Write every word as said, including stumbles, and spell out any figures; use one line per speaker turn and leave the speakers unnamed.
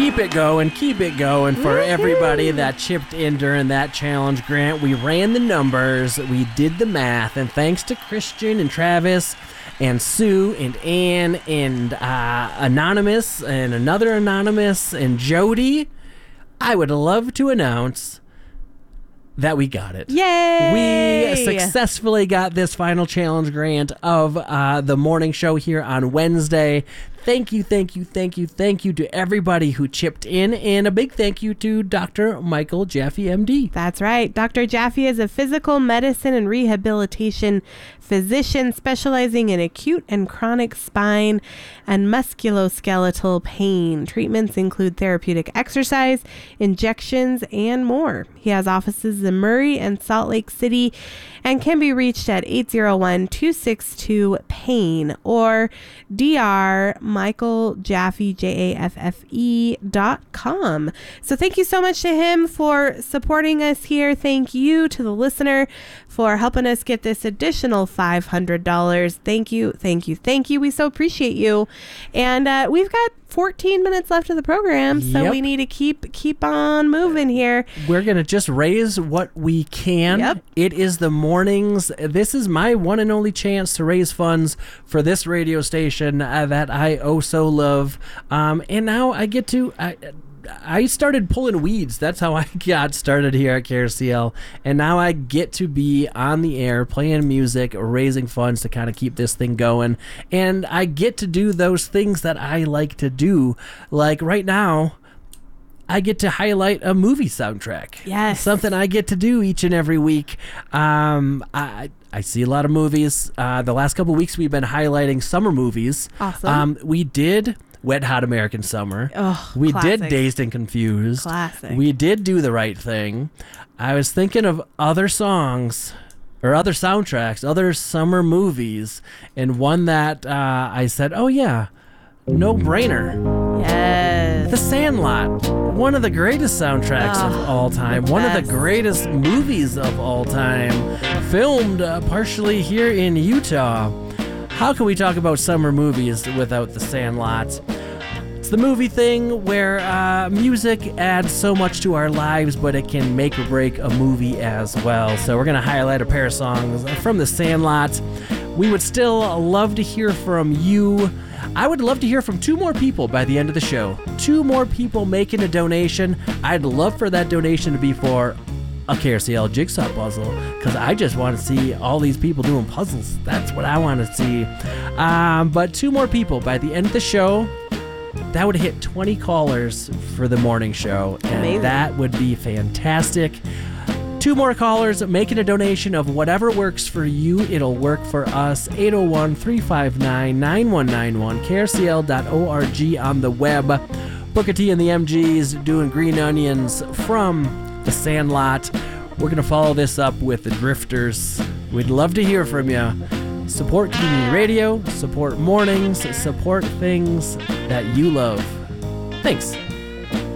Keep it going, keep it going for everybody that chipped in during that challenge, Grant. We ran the numbers, we did the math, and thanks to Christian and Travis and Sue and Ann and uh, Anonymous and another Anonymous and Jody, I would love to announce that we got it.
Yay!
We successfully got this final challenge, Grant, of uh, the morning show here on Wednesday. Thank you, thank you, thank you, thank you to everybody who chipped in, and a big thank you to Doctor Michael Jaffe, M D.
That's right. Doctor Jaffe is a physical medicine and rehabilitation physician specializing in acute and chronic spine and musculoskeletal pain. Treatments include therapeutic exercise, injections, and more. He has offices in Murray and Salt Lake City and can be reached at eight oh one, two six two, pain or Doctor Michael Jaffe, J A F F E dot com. So thank you so much to him for supporting us here. Thank you to the listener for helping us get this additional five hundred dollars. Thank you, thank you, thank you. We so appreciate you. And uh, we've got fourteen minutes left of the program, so
Yep.
we need to keep keep on moving here.
We're going to just raise what we can.
Yep.
It is the mornings. This is my one and only chance to raise funds for this radio station uh, that I oh so love. Um, and now I get to... I, I started pulling weeds. That's how I got started here at K R C L. And now I get to be on the air, playing music, raising funds to kind of keep this thing going. And I get to do those things that I like to do. Like right now, I get to highlight a movie soundtrack.
Yes.
Something I get to do each and every week. Um, I... I see a lot of movies. Uh, the last couple of weeks, we've been highlighting summer movies.
Awesome.
Um, we did Wet Hot American Summer.
Oh,
we
classic.
did Dazed and Confused.
Classic.
We did Do the Right Thing. I was thinking of other songs or other soundtracks, other summer movies, and one that uh, I said, oh yeah, no brainer.
Yes.
The Sandlot, one of the greatest soundtracks
Oh,
of all time,
the
one of
best.
the greatest movies of all time, filmed uh, partially here in Utah. How can we talk about summer movies without The Sandlot? It's the movie thing where uh, music adds so much to our lives, but it can make or break a movie as well. So we're going to highlight a pair of songs from The Sandlot. We would still love to hear from you. I would love to hear from two more people by the end of the show. Two more people making a donation. I'd love for that donation to be for a K R C L jigsaw puzzle, because I just want to see all these people doing puzzles. That's what I want to see. Um, but two more people by the end of the show. That would hit twenty callers for the morning show, and
Amazing.
That would be fantastic. Two more callers making a donation of whatever works for you. It'll work for us. eight oh one, three five nine, nine one nine one, K R C L dot org on the web. Booker T and the M Gs doing Green Onions from The Sandlot. We're going to follow this up with The Drifters. We'd love to hear from you. Support community radio, support mornings, support things that you love. Thanks.